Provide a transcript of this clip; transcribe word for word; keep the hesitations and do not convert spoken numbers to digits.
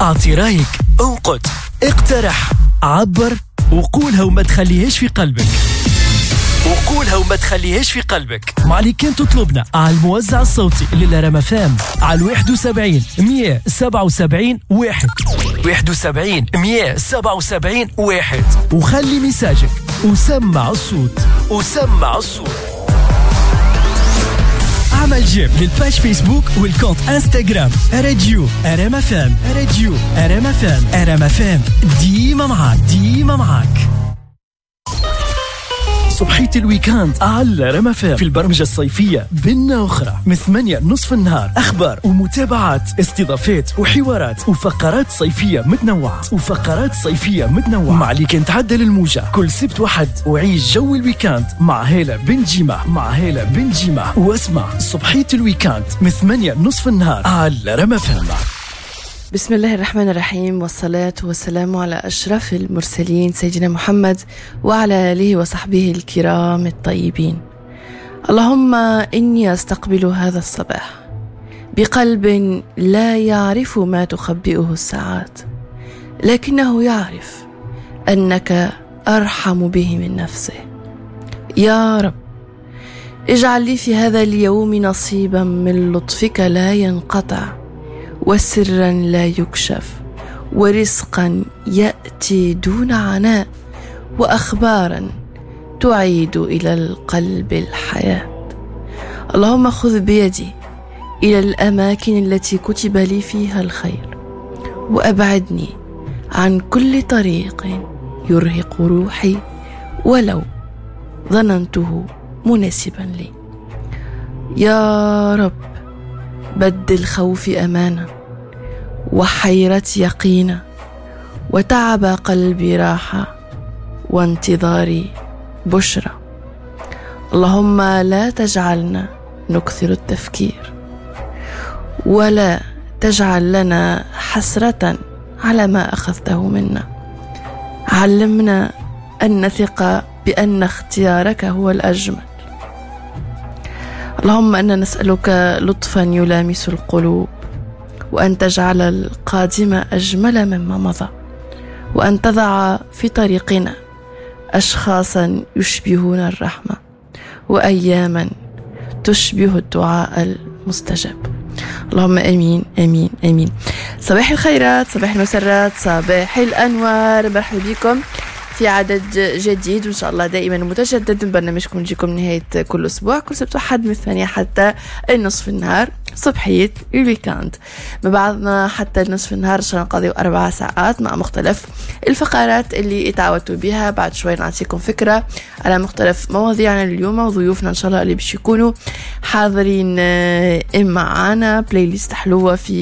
أعطي رايك، انقد، اقترح، عبر وقولها وما تخليهاش في قلبك وقولها وما تخليهاش في قلبك مع اللي كان تطلبنا على الموزع الصوتي للرام فام على واحد وسبعين مية سبعة وسبعين واحد واحد وسبعين مية سبعة وسبعين واحد، وخلي مساجك وسمع الصوت وسمع الصوت. اعمل جيم للباج فيسبوك والكونت انستغرام راديو رام فام راديو رام فام رام فام ديما معاك ديما معاك. صبحية الويكاند على رام فام في البرمجة الصيفية بنا أخرى من ثمانية نصف النهار، أخبار ومتابعات، استضافات وحوارات وفقرات صيفية متنوعة وفقرات صيفية متنوعة مع اللي كان تعدل الموجة كل سبت وحد، وعيش جو الويكاند مع هالة بن جيمة مع هالة بن جيمة واسمع صبحية الويكاند من ثمانية نصف النهار على رام فام. بسم الله الرحمن الرحيم، والصلاة والسلام على أشرف المرسلين سيدنا محمد وعلى آله وصحبه الكرام الطيبين. اللهم إني أستقبل هذا الصباح بقلب لا يعرف ما تخبئه الساعات، لكنه يعرف أنك أرحم به من نفسه. يا رب اجعل لي في هذا اليوم نصيبا من لطفك لا ينقطع، وسرا لا يكشف، ورزقا يأتي دون عناء، وأخبارا تعيد إلى القلب الحياة. اللهم خذ بيدي إلى الأماكن التي كتب لي فيها الخير، وأبعدني عن كل طريق يرهق روحي ولو ظننته مناسبا لي. يا رب بدل خوفي أمانة، وحيرتي يقينا، وتعب قلبي راحة، وانتظاري بشرى. اللهم لا تجعلنا نكثر التفكير، ولا تجعل لنا حسرة على ما أخذته منا. علمنا أن نثق بأن اختيارك هو الأجمل. اللهم أنا نسألك لطفا يلامس القلوب، وأن تجعل القادم أجمل مما مضى، وأن تضع في طريقنا أشخاصا يشبهون الرحمة، وأياما تشبه الدعاء المستجاب. اللهم آمين آمين آمين. صباح الخيرات، صباح المسرات، صباح الأنوار، مرحبا بكم في عدد جديد وإن شاء الله دائما متجدد من برنامجكم نجيكم نهاية كل أسبوع كل سبت وحد من الثانية حتى النصف النهار صبحية الويكاند. من بعضنا حتى النصف النهار عشان نقضي أربع ساعات مع مختلف الفقرات اللي اتعودتوا بها. بعد شوي نعطيكم فكرة على مختلف مواضيعنا اليوم وضيوفنا إن شاء الله اللي باش يكونوا حاضرين معانا. بلاي ليست حلوة في